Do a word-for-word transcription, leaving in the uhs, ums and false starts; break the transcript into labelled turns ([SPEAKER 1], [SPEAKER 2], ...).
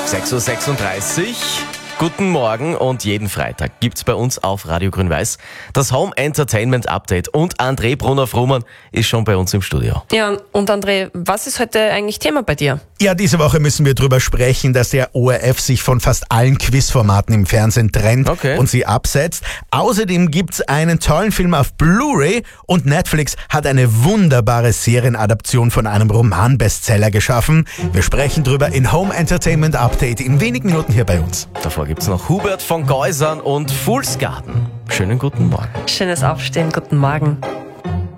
[SPEAKER 1] sechs Uhr sechsunddreißig. Guten Morgen und jeden Freitag gibt's bei uns auf Radio Grün-Weiß das Home Entertainment Update und André Brunner-Frumann ist schon bei uns im Studio.
[SPEAKER 2] Ja, und André, was ist heute eigentlich Thema bei dir?
[SPEAKER 3] Ja, diese Woche müssen wir drüber sprechen, dass der O R F sich von fast allen Quizformaten im Fernsehen trennt
[SPEAKER 1] Okay.
[SPEAKER 3] und sie absetzt. Außerdem gibt's einen tollen Film auf Blu-ray und Netflix hat eine wunderbare Serienadaption von einem Roman-Bestseller geschaffen. Wir sprechen drüber in Home Entertainment Update in wenigen Minuten hier bei uns.
[SPEAKER 1] Davor gibt's noch Hubert von Geusern und Fool's Garden. Schönen guten Morgen.
[SPEAKER 2] Schönes Aufstehen, guten Morgen.